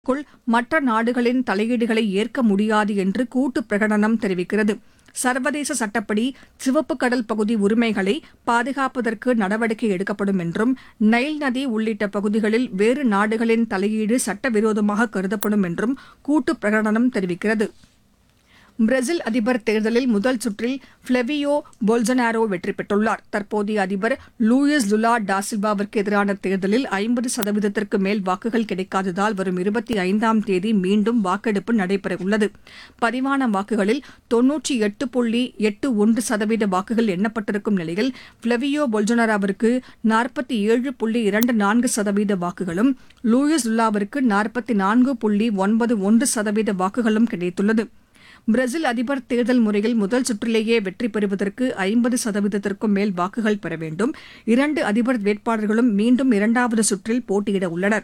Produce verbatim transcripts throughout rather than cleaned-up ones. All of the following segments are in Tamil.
க்குள் மற்ற நாடுகளின் தலையீடுகளை ஏற்க முடியாது என்று கூட்டு பிரகடனம் தெரிவிக்கிறது. சர்வதேச சட்டப்படி சிவப்பு கடல் பகுதி உரிமைகளை பாதுகாப்பதற்கு நடவடிக்கை எடுக்கப்படும் என்றும், நைல் நதி உள்ளிட்ட பகுதிகளில் வேறு நாடுகளின் தலையீடு சட்டவிரோதமாக கருதப்படும் என்றும் கூட்டு பிரகடனம் தெரிவிக்கிறது. பிரேசில் அதிபர் தேர்தலில் முதல் சுற்றில் ஃபிளேவியோ போல்சனாரோ வெற்றி பெற்றுள்ளார். தற்போதைய அதிபர் லூயிஸ் லுலா டா சில்வாவிற்கு எதிரான தேர்தலில் ஐம்பது சதவீதத்திற்கு மேல் வாக்குகள் கிடைக்காததால் வரும் இருபத்தி ஐந்தாம் தேதி மீண்டும் வாக்கெடுப்பு நடைபெறவுள்ளது. பதிவான வாக்குகளில் தொன்னூற்றி எட்டு புள்ளி எட்டு ஒன்று சதவீத வாக்குகள் எண்ணப்பட்டிருக்கும் நிலையில் ஃபிளேவியோ போல்சனாரோவிற்கு நாற்பத்தி ஏழு புள்ளி இரண்டு நான்கு சதவீத வாக்குகளும், லூயிஸ் லுலாவிற்கு நாற்பத்தி நான்கு புள்ளி ஒன்பது ஒன்று சதவீத வாக்குகளும் கிடைத்துள்ளது. பிரேசில் அதிபர் தேர்தல் முறையில் முதல் சுற்றிலேயே வெற்றி பெறுவதற்கு ஐம்பது சதவீதத்திற்கும் மேல் வாக்குகள் பெற வேண்டும். இரண்டு அதிபர் வேட்பாளர்களும் மீண்டும் இரண்டாவது சுற்றில் போட்டியிட உள்ளனர்.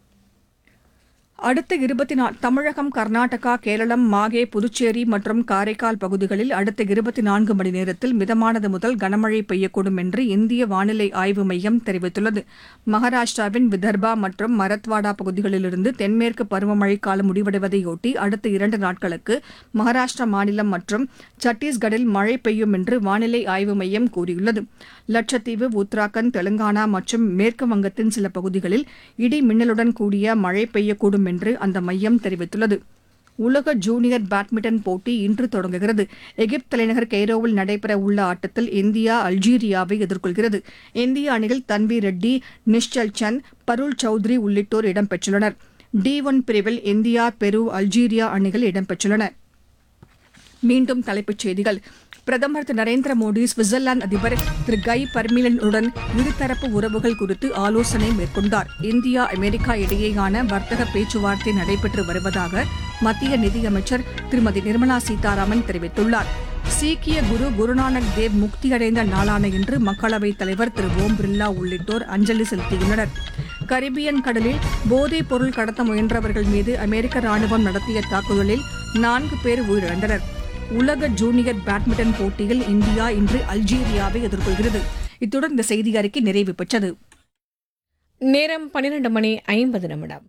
அடுத்த இருபத்தி நான்கு தமிழகம், கர்நாடகா, கேரளம், மாஹே, புதுச்சேரி மற்றும் காரைக்கால் பகுதிகளில் அடுத்த இருபத்தி நான்கு மணி நேரத்தில் மிதமானது முதல் கனமழை பெய்யக்கூடும் என்று இந்திய வானிலை ஆய்வு மையம் தெரிவித்துள்ளது. மகாராஷ்டிராவின் விதர்பா மற்றும் மரத்வாடா பகுதிகளிலிருந்து தென்மேற்கு பருவமழை காலம் முடிவடைவதையொட்டி அடுத்த இரண்டு நாட்களுக்கு மகாராஷ்டிரா மாநிலம் மற்றும் சத்தீஸ்கரில் மழை பெய்யும் என்று வானிலை ஆய்வு மையம் கூறியுள்ளது. லட்சத்தீவு, உத்தராகண்ட், தெலங்கானா மற்றும் மேற்கு வங்கத்தின் சில பகுதிகளில் இடி மின்னலுடன் கூடிய மழை பெய்யக்கூடும் என்று அந்த மையம் தெரிவித்துள்ளது. உலக ஜூனியர் பேட்மிண்டன் போட்டி இன்று தொடங்குகிறது. எகிப்து தலைநகர் கெய்ரோவில் நடைபெறவுள்ள ஆட்டத்தில் இந்தியா அல்ஜீரியாவை எதிர்கொள்கிறது. இந்திய அணியில் தன்வீர் ரெட்டி, நிஷ்சல் சந்த், பருள் சௌத்ரி உள்ளிட்டோர் இடம்பெற்றுள்ளனர். டி ஒன் பிரிவில் இந்தியா, பெரு, அல்ஜீரியா அணிகள் இடம்பெற்றுள்ளன. மீண்டும் தலைப்புச் செய்திகள். பிரதமர் திரு நரேந்திர மோடி சுவிட்சர்லாந்து அதிபர் திரு கை பர்மிலனுடன் இருதரப்பு உறவுகள் குறித்து ஆலோசனை மேற்கொண்டார். இந்தியா, அமெரிக்கா இடையேயான வர்த்தக பேச்சுவார்த்தை நடைபெற்று வருவதாக மத்திய நிதியமைச்சர் திருமதி நிர்மலா சீதாராமன் தெரிவித்துள்ளார். சீக்கிய குரு குருநானக் தேவ் முக்தியடைந்த நாளான இன்று மக்களவைத் தலைவர் திரு ஓம் பிர்லா உள்ளிட்டோர் அஞ்சலி செலுத்தியுள்ளனர். கரிபியன் கடலில் போதைப் பொருள் கடத்த முயன்றவர்கள் மீது அமெரிக்க ராணுவம் நடத்திய தாக்குதலில் நான்கு பேர் உயிரிழந்தனர். உலக ஜூனியர் பேட்மிண்டன் போட்டியில் இந்தியா இன்று அல்ஜீரியாவை எதிர்கொள்கிறது. இத்துடன் இந்த செய்தி அறிக்கை நிறைவு பெற்றது. நேரம் பன்னிரண்டு மணி ஐம்பது நிமிடம்.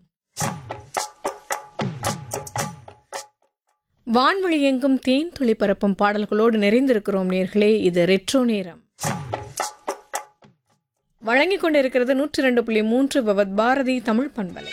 வான்வழி எங்கும் தேன் துளி பரப்பும் பாடல்களோடு நிறைந்திருக்கிறோம் நேர்களே. இது ரெட்ரோ நேரம். வழங்கிக் கொண்டிருக்கிறது நூற்றி இரண்டு புள்ளி மூன்று பவத் பாரதி தமிழ் பண்பலை.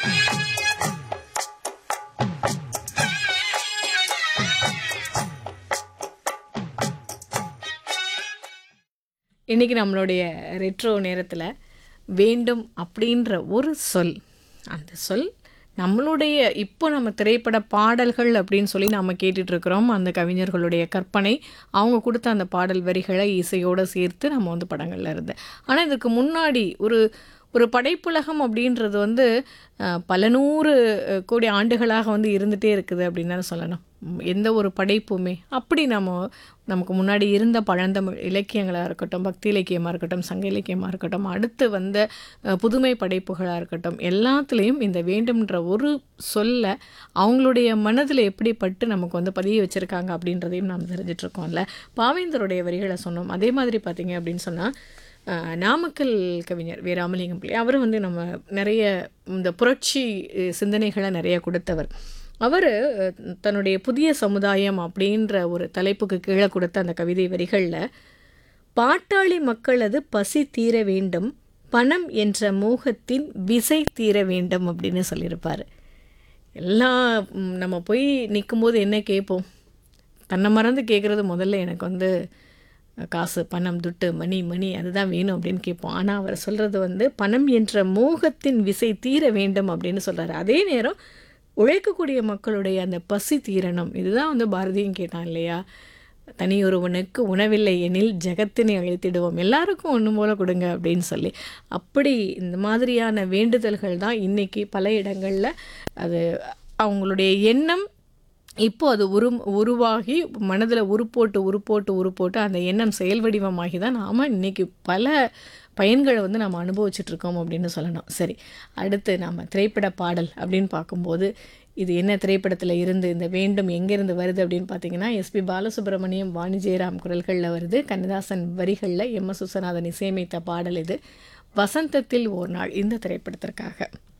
இன்றைக்கி நம்மளுடைய ரெட்ரோ நேரத்தில் வேண்டும் அப்படின்ற ஒரு சொல், அந்த சொல் நம்மளுடைய இப்போ நம்ம திரைப்பட பாடல்கள் அப்படின்னு சொல்லி நாம் கேட்டுட்ருக்கிறோம். அந்த கவிஞர்களுடைய கற்பனை, அவங்க கொடுத்த அந்த பாடல் வரிகளை இசையோடு சேர்த்து நம்ம வந்து படங்களில் இருந்து. ஆனால் இதுக்கு முன்னாடி ஒரு ஒரு படைப்புலகம் அப்படின்றது வந்து பல நூறு கோடி ஆண்டுகளாக வந்து இருந்துகிட்டே இருக்குது அப்படின்னு தானே சொல்லணும். எந்த ஒரு படைப்புமே அப்படி நம்ம நமக்கு முன்னாடி இருந்த பழந்தமிழ் இலக்கியங்களாக இருக்கட்டும், பக்தி இலக்கியமாக இருக்கட்டும், சங்க இலக்கியமாக இருக்கட்டும், அடுத்து வந்த புதுமை படைப்புகளாக இருக்கட்டும், எல்லாத்துலேயும் இந்த வேண்டும்ன்ற ஒரு சொல்ல அவங்களுடைய மனதில் எப்படி பட்டு நமக்கு வந்து பதிய வச்சுருக்காங்க அப்படின்றதையும் நாம் தெரிஞ்சிட்ருக்கோம்ல. பாவேந்தருடைய வரிகளை சொன்னோம். அதே மாதிரி பார்த்திங்க அப்படின்னு சொன்னால் நாமக்கல் கவிஞர் வே ராமலிங்கம் பிள்ளை, அவர் வந்து நம்ம நிறைய இந்த புரட்சி சிந்தனைகளை நிறைய கொடுத்தவர். அவர் தன்னுடைய புதிய சமுதாயம் அப்படின்ற ஒரு தலைப்புக்கு கீழே கொடுத்த அந்த கவிதை வரிகளில், பாட்டாளி மக்களது பசி தீர வேண்டும், பணம் என்ற மோகத்தின் விசை தீர வேண்டும் அப்படின்னு சொல்லியிருப்பார். எல்லாம் நம்ம போய் நிற்கும்போது என்ன கேட்போம்? தன்னை மறந்து கேட்குறது முதல்ல எனக்கு வந்து காசு, பணம், துட்டு, மணி மணி அதுதான் வேணும் அப்படின்னு கேட்போம். ஆனால் அவர் சொல்கிறது வந்து பணம் என்ற மோகத்தின் விசை தீர வேண்டும் அப்படின்னு சொல்கிறார். அதே நேரம் உழைக்கக்கூடிய மக்களுடைய அந்த பசி தீரணும். இதுதான் வந்து பாரதியும் கேட்டான் இல்லையா? தனியொருவனுக்கு உணவில்லை எனில் ஜெகத்தினை அழித்திடுவோம், எல்லாருக்கும் ஒன்று போல் கொடுங்க அப்படின்னு சொல்லி. அப்படி இந்த மாதிரியான வேண்டுதல்கள் தான் இன்றைக்கி பல இடங்களில் அது அவங்களுடைய எண்ணம் இப்போ அது உரு உருவாகி மனதில் உருப்போட்டு உருப்போட்டு உருப்போட்டு அந்த எண்ணம் செயல் வடிவமாகி தான் நாம் இன்றைக்கி பல பயன்களை வந்து நம்ம அனுபவிச்சுட்ருக்கோம் அப்படின்னு சொல்லணும். சரி, அடுத்து நம்ம திரைப்பட பாடல் அப்படின்னு பார்க்கும்போது இது என்ன திரைப்படத்தில் இருந்து இந்த வேண்டும் எங்கேருந்து வருது அப்படின்னு பார்த்தீங்கன்னா, எஸ்பி பாலசுப்ரமணியம், வாணி ஜெயராம் குரல்களில் வருது. கண்ணதாசன் வரிகளில் எம் எஸ் விஸ்வநாதன் இசையமைத்த பாடல் இது. வசந்தத்தில் ஒரு நாள் இந்த திரைப்படத்திற்காக.